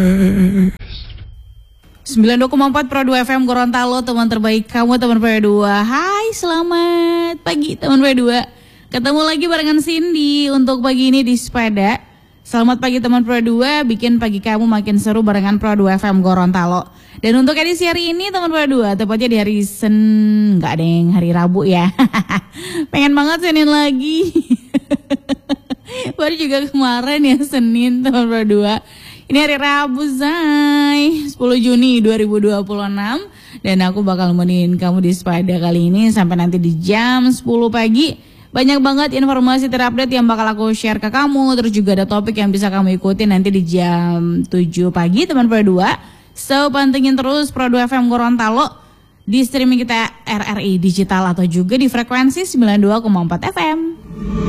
92,4 Pro 2 FM Gorontalo, teman terbaik kamu, teman Pro 2. Hai, selamat pagi teman Pro 2. Ketemu lagi barengan Cindy untuk pagi ini di Sepeda. Selamat pagi teman Pro 2, bikin pagi kamu makin seru barengan Pro 2 FM Gorontalo. Dan untuk edisi hari ini teman Pro 2, tepatnya di hari hari Rabu ya. Pengen banget Senin lagi. Baru juga kemarin ya Senin teman Pro 2. Ini hari Rabu Zai, 10 Juni 2026. Dan aku bakal nemenin kamu di Sepeda kali ini sampai nanti di jam 10 pagi. Banyak banget informasi terupdate yang bakal aku share ke kamu. Terus juga ada topik yang bisa kamu ikuti nanti di jam 7 pagi teman Pro 2. So pantengin terus Pro 2 FM Gorontalo di streaming kita RRI Digital atau juga di frekuensi 92,4 FM.